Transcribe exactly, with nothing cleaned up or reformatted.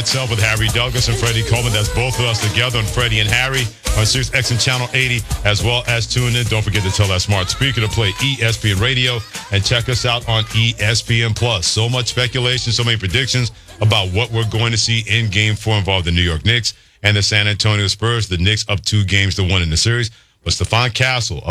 Itself with Harry Douglas and Freddie Coleman. That's both of us together on Freddie and Harry on Sirius X M Channel eighty, as well as tune in. Don't forget to tell that smart speaker to play E S P N Radio and check us out on E S P N Plus. So much speculation, so many predictions about what we're going to see in Game Four involving the New York Knicks and the San Antonio Spurs. The Knicks up two games to one in the series, but Stephon Castle